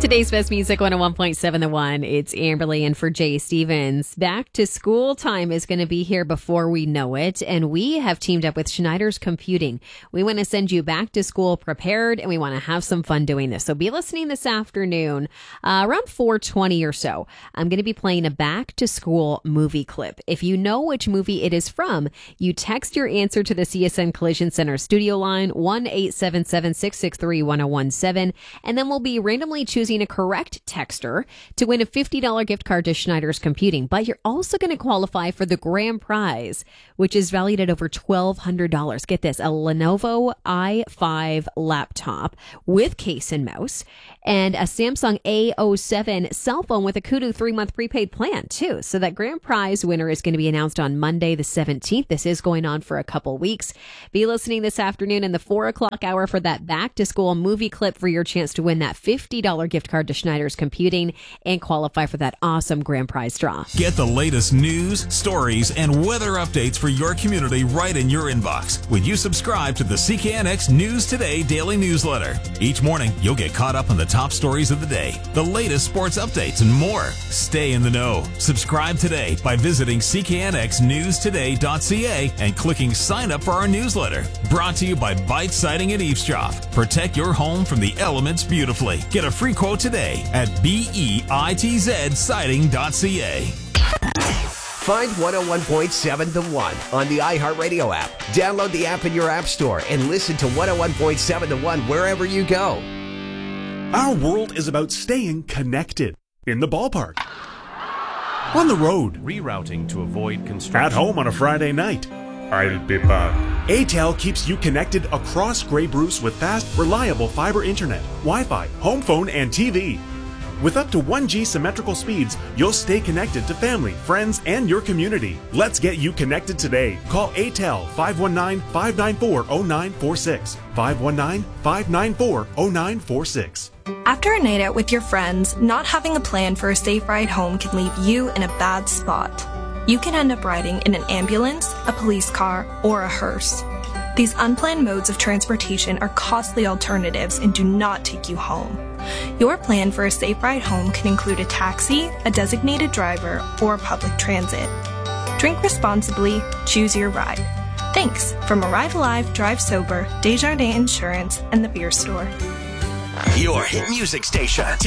Today's best music, 101.7 The One. It's Amberly and for Jay Stevens. Back to school time is going to be here before we know it, and we have teamed up with Schneider's Computing. We want to send you back to school prepared, and we want to have some fun doing this. So be listening this afternoon, around 4:20 or so. I'm going to be playing a back to school movie clip. If you know which movie it is from, you text your answer to the CSN Collision Center studio line, 1-877-663-1017, and then we'll be randomly choosing a correct texter to win a $50 gift card to Schneider's Computing. But you're also going to qualify for the grand prize, which is valued at over $1,200. Get this, a Lenovo i5 laptop with case and mouse, and a Samsung A07 cell phone with a Kudu 3-month prepaid plan, too. So that grand prize winner is going to be announced on Monday the 17th. This is going on for a couple weeks. Be listening this afternoon in the 4 o'clock hour for that back-to-school movie clip for your chance to win that $50 gift card to Schneider's Computing and qualify for that awesome grand prize draw. Get the latest news, stories, and weather updates for your community right in your inbox when you subscribe to the CKNX News Today daily newsletter. Each morning, you'll get caught up on the top stories of the day, the latest sports updates, and more. Stay in the know. Subscribe today by visiting cknxnewstoday.ca and clicking sign up for our newsletter. Brought to you by Bite Siding and Eavesdrop. Protect your home from the elements beautifully. Get a free quote today at BEITZsiding.ca. Find 101.7 The One on the iHeartRadio app. Download the app in your app store and listen to 101.7 The One wherever you go. Our world is about staying connected. In the ballpark, on the road, rerouting to avoid construction, at home on a Friday night. I'll be back. ATEL keeps you connected across Grey Bruce with fast, reliable fiber internet, Wi-Fi, home phone, and TV. With up to 1G symmetrical speeds, you'll stay connected to family, friends, and your community. Let's get you connected today. Call ATEL 519-594-0946. 519-594-0946. After a night out with your friends, not having a plan for a safe ride home can leave you in a bad spot. You can end up riding in an ambulance, a police car, or a hearse. These unplanned modes of transportation are costly alternatives and do not take you home. Your plan for a safe ride home can include a taxi, a designated driver, or public transit. Drink responsibly, choose your ride. Thanks from Arrive Alive, Drive Sober, Desjardins Insurance, and The Beer Store. Your hit music station.